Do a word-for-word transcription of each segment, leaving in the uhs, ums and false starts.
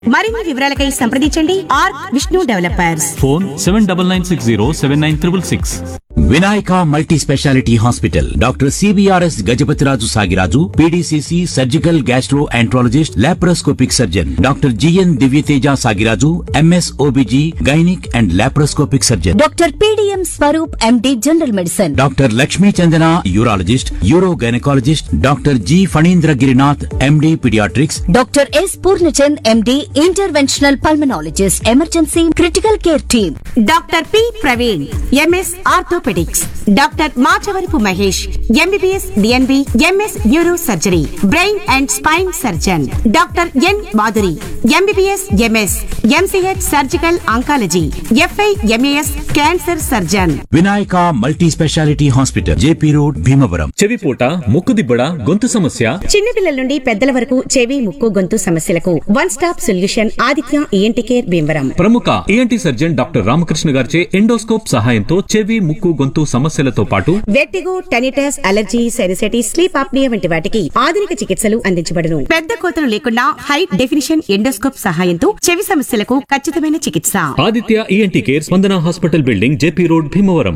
మరిన్ని వివరాలకై సంప్రదించండి are Vishnu developers. Phone seven double nine six zero seven nine triple six. Vinayaka multi speciality hospital doctor CBRS Gajapathiraju Sagiraju PDCC surgical gastro enterologist laparoscopic surgeon doctor GN Divyateja Sagiraju MS OBG gynaec and laparoscopic surgeon doctor PDM Swaroop MD general medicine doctor Lakshmi Chandana urologist euro gynaecologist doctor G Phanindra Girinath MD paediatrics doctor yes Purnachand MD interventional pulmonologist emergency critical care team doctor P Praveen MS orthopaedics doctor Machavarapu Mahesh MBBS DNB MS neuro surgery brain and spine surgeon doctor N Madhuri MBBS MS MCh surgical oncology f i MAS cancer surgeon. Vinayaka multi speciality hospital JP road Bhimavaram. చెవిపోట ముక్కుదిబ్బడ గొంతు సమస్య చిన్నపిల్లల నుండి పెద్దల వరకు చెవి ముక్కు గొంతు సమస్యలకు one stop solution Aditya ENT care Bhimavaram. ప్రముఖ ఈఎన్టీ సర్జన్ డాక్టర్ రామకృష్ణ గారిచే ఎండోస్కోప్ సహాయంతో చెవి ముక్కు గొంతు సమస్యలతో పాటు వెట్టిగో, tinnitus, allergy, sinusitis, sleep apnoea వంటి వాటికి ఆధునిక చికిత్సలు అందించబడును. పెద్ద కోతలు లేకుండా హై డెఫినిషన్ ఎండోస్కోప్ సహాయంతో చెవి సమస్యలకు ఖచ్చితమైన చికిత్స. ఆదిత్య ఈఎన్టీ కేర్ స్పందన hospital building JP road Bhimavaram.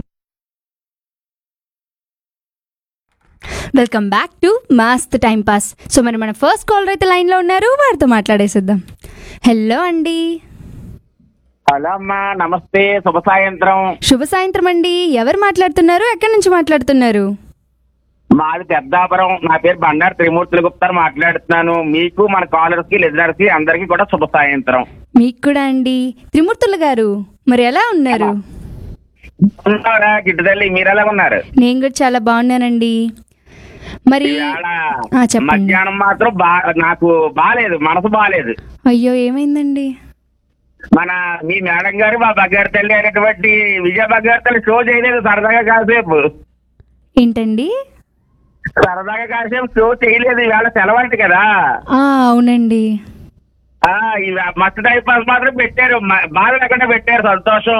Welcome back to మస్త్ టైం పాస్. సో మరి మన ఫస్ట్ కాలర్ అయితే లైన్లో ఉన్నారు, వారితో మాట్లాడేసిద్దాం. హలో అండి. హలో అమ్మా, నమస్తే, శుభ సాయంత్రం. శుభ సాయంత్రం అండి. ఎవరు మాట్లాడుతున్నారు, ఎక్కడి నుంచి మాట్లాడుతున్నారు? మాది పెద్దాపురం. నా పేరు బండారు త్రిమూర్తుల గుప్తా మాట్లాడుతున్నాను. మీకు, మన కాలర్స్ కి, లిజనర్స్ కి అందరికి కూడా శుభ సాయంత్రం. మీకు కూడా అండి. త్రిమూర్తులు గారు మరి ఎలా ఉన్నారు? గిట్టు తల్లి, మీరు ఎలా ఉన్నారు? నేను కూడా చాలా బాగున్నానండి. మరి చెప్పండి. మధ్యాహ్నం మాత్రం బా నాకు బాలేదు, మనసు బాలేదు. అయ్యో, ఏమైందండి? మన మీ మేడం గారు మా బగ్గారు తల్లి అనేటువంటి విజయ బగ్గారు తల్లి షో చేయలేదు సరదాగా కాసేపు. ఏంటండి? సరదాగా కాసేపు షో చేయలేదు, ఇవాళ సెలవంటి కదా. అవునండి. మస్తు టైం పాస్ మాత్రం పెట్టారు, బాధ లేకుండా పెట్టారు, సంతోషం.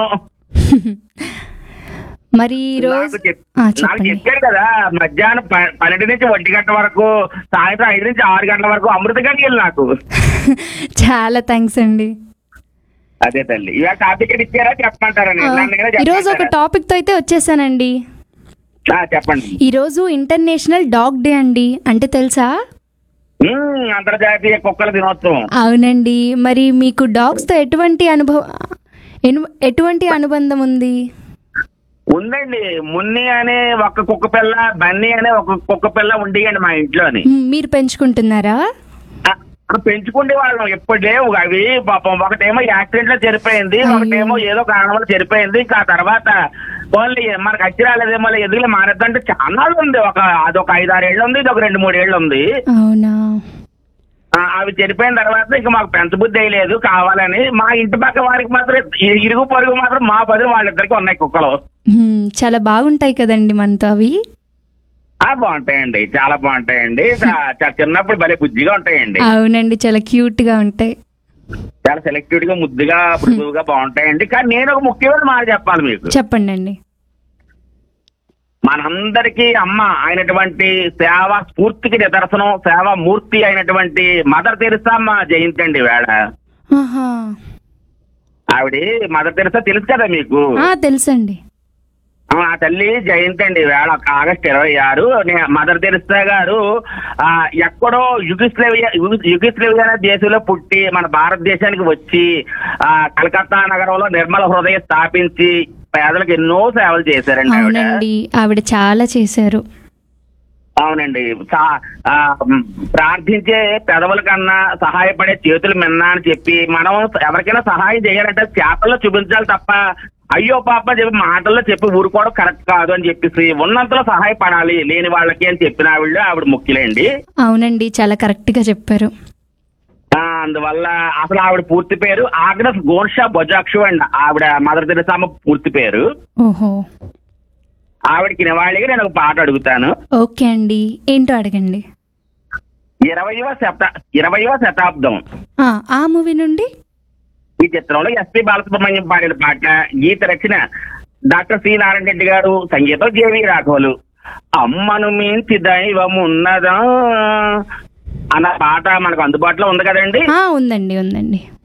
మరి నాకు చెప్పారు కదా, మధ్యాహ్నం పన్నెండు నుంచి ఒంటి గంట వరకు, సాయంత్రం ఐదు నుంచి ఆరు గంటల వరకు అమృత గంటలు నాకు. చాలా థ్యాంక్స్ అండి. అదే తల్లి, ఇవాళ టాపిక్ ఇచ్చారా చెప్పమంటారని. ఈ రోజు ఒక టాపిక్ తో అయితే వచ్చేసానండి. చెప్పండి. ఈ రోజు ఇంటర్నేషనల్ డాగ్ డే అండి. అంటే తెలుసా? అంతర్జాతీయ కుక్కల దినోత్సవం. అవునండి. మరి మీకు డాగ్స్ తో ఎటువంటి అనుభవం, ఎటువంటి అనుబంధం ఉంది? ఉందండి. మున్ని అనే ఒక కుక్క పిల్ల, బన్నీ అనే ఒక కుక్క పిల్ల ఉండేయండి మా ఇంట్లోని. మీరు పెంచుకుంటున్నారా? పెంచుకుంటే వాళ్ళం ఎప్పుడు లేవు అవి. పాపం ఒకటేమో యాక్సిడెంట్ లో చనిపోయింది, ఒకటేమో ఏదో కారణం వల్ల చనిపోయింది. ఇంకా తర్వాత ఓన్లీ మనకు వచ్చి రాలేదేమో ఎందుకు మానేద్దంటే చాలా ఉంది. ఒక అదొక ఐదు ఆరు ఏళ్ళు ఉంది, ఇది ఒక రెండు మూడు ఏళ్ళు ఉంది. అవునా? అవి చనిపోయిన తర్వాత ఇక మాకు పెంచబుద్ధి అయ్యలేదు కావాలని. మా ఇంటి పక్క వారికి మాత్రం, ఇరుగు పొరుగు మాత్రం మా పది వాళ్ళిద్దరికి ఉన్నాయి కుక్కలు. చాలా బాగుంటాయి కదండి మనతో అవి. బాగుంటాయండి, చాలా బాగుంటాయండి. చిన్నప్పుడు భలే బుద్ధిగా ఉంటాయండి. అవునండి, చాలా క్యూట్ గా ఉంటాయి. చాలా సెలెక్టివ్ గా, ముద్దుగా, మృదువుగా బాగుంటాయండి. కానీ నేను ఒక ముఖ్యమైన మాట చెప్పాలి మీకు. చెప్పండి అండి. మనందరికీ అమ్మ అయినటువంటి సేవా స్ఫూర్తికి నిదర్శనం, సేవా మూర్తి అయినటువంటి మదర్ తెరిసా అమ్మ జయంతి అండి వేళ. ఆవిడ మదర్ తెరిసా తెలుసు కదా మీకు? తెలుసండి. ఆ తల్లి జయంతి అండి వేళ ఆగస్టు ఇరవై ఆరు. మదర్ తెరిసా గారు ఆ ఎక్కడో యుగిస్లేవియా యుగిస్లేవియా అనే దేశంలో పుట్టి మన భారతదేశానికి వచ్చి ఆ కలకత్తా నగరంలో నిర్మల హృదయం స్థాపించి పేదలకు ఎన్నో సేవలు చేశారండి ఆవిడ. ఆవిడ చాలా చేశారు. అవునండి. ప్రార్థించే పెదవుల కన్నా సహాయపడే చేతులు మిన్నా అని చెప్పి మనం ఎవరికైనా సహాయం చేయాలంటే చేతల్లో చూపించాలి తప్ప అయ్యో పాప చెప్పి మాటల్లో చెప్పి ఊరుకోవడం కరెక్ట్ కాదు అని చెప్పేసి ఉన్నంతలో సహాయపడాలి లేని వాళ్ళకి అని చెప్పిన ఆవిడ ఆవిడ ముఖ్యులేండి. అవునండి, చాలా కరెక్ట్ గా చెప్పారు. అందువల్ల అసలు ఆవిడ పూర్తి పేరు ఆగ్నస్ గోన్షా బొజాక్షు అండి. ఆవిడ మదర్ తెరిసా పూర్తి పేరు. ఓహో. ఆవిడకి నివాళిగా నేను ఒక పాట అడుగుతాను. ఓకే అండి, ఏంటో అడగండి. ఇరవైవ శత ఇరవైవ శతాబ్దం ఆ మూవీ నుండి ఈ చిత్రంలో ఎస్పి బాలసుబ్రహ్మణ్యం పాడిన పాట. గీత రచన డాక్టర్ సి నారాయణ రెడ్డి గారు, సంగీతం జేవి రాఘవులు. అమ్మను మించి దైవం ఉన్నదా, అన్న పాట మనకు అందుబాటులో ఉంది కదండి? ఆ, ఉందండి ఉందండి